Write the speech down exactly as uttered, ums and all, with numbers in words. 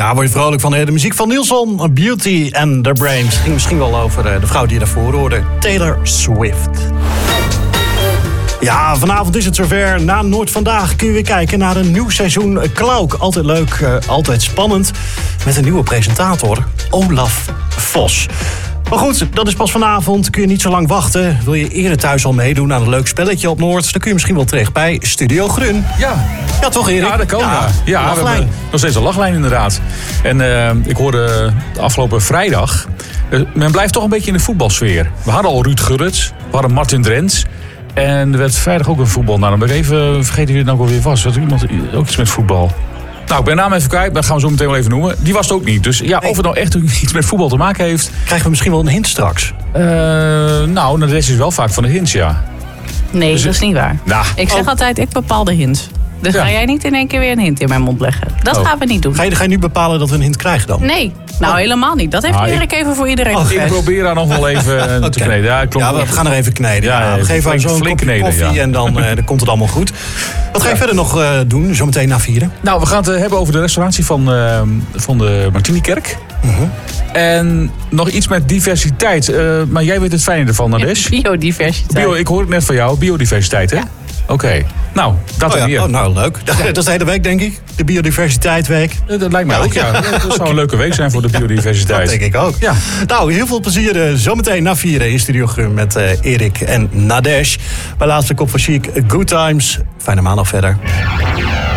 Ja, word je vrolijk van de muziek van Nielsen, Beauty and the Brains. Ging misschien wel over de vrouw die je daarvoor hoorde, Taylor Swift. Ja, vanavond is het zover. Na Noord Vandaag kun je weer kijken naar een nieuw seizoen Klauk. Altijd leuk, uh, altijd spannend. Met een nieuwe presentator, Olaf Vos. Maar goed, dat is pas vanavond. Kun je niet zo lang wachten. Wil je eerder thuis al meedoen aan een leuk spelletje op Noord? Dan kun je misschien wel terecht bij Studio Grun. Ja. Ja, toch Erik? Ja, dat kan. Ja, ja we lachlijn. hebben nog steeds een lachlijn inderdaad. En uh, ik hoorde de afgelopen vrijdag... Uh, men blijft toch een beetje in de voetbalsfeer. We hadden al Ruud Gurrits, we hadden Martin Drents... En er werd vrijdag ook een voetbal. Nou, dan ben ik even vergeten wie het nou alweer was. Was er iemand ook iets met voetbal? Nou, ik ben de naam even kwijt. Dat gaan we zo meteen wel even noemen. Die was het ook niet. Dus ja, nee. Of het nou echt iets met voetbal te maken heeft... Krijgen we misschien wel een hint straks? Uh, nou, de rest is wel vaak van de hints, ja. Nee, Dus, dat is niet waar. Nou, ik zeg oh. altijd, ik bepaal de hints. Dus Ja. ga jij niet in één keer weer een hint in mijn mond leggen. Dat Oh. gaan we niet doen. Ga je, ga je nu bepalen dat we een hint krijgen dan? Nee, nou Oh. helemaal niet. Dat heeft Ah, ik- Erik even voor iedereen Oh, ik gevraagd. probeer daar nog wel even uh, te Oké. kneden. Ja, klopt. Ja, we gaan er even kneden. Ja, Ja, ja, we geven flink- zo'n flink kopje kneden, koffie ja. en dan, uh, dan komt het allemaal goed. Wat ga je Ja. verder nog uh, doen, zometeen na vieren? Nou, we gaan het uh, hebben over de restauratie van, uh, van de Martinikerk. Uh-huh. En nog iets met diversiteit. Uh, maar jij weet het fijne ervan, Nadesh. Biodiversiteit. Bio, ik hoor het net van jou, biodiversiteit, hè? Ja. Oké, nou, dat Oh en ja, meer. oh, nou leuk. Dat, dat is de hele week, denk ik. De biodiversiteitsweek. Dat, dat lijkt mij Ja, ook, ja. ja. Dat zou een leuke week zijn voor de biodiversiteit. Dat denk ik ook. Ja. Nou, heel veel plezier uh, zometeen na vieren in Studio Grun met uh, Erik en Nadesh. Bij laatste kop van Chic, Good Times. Fijne maandag verder.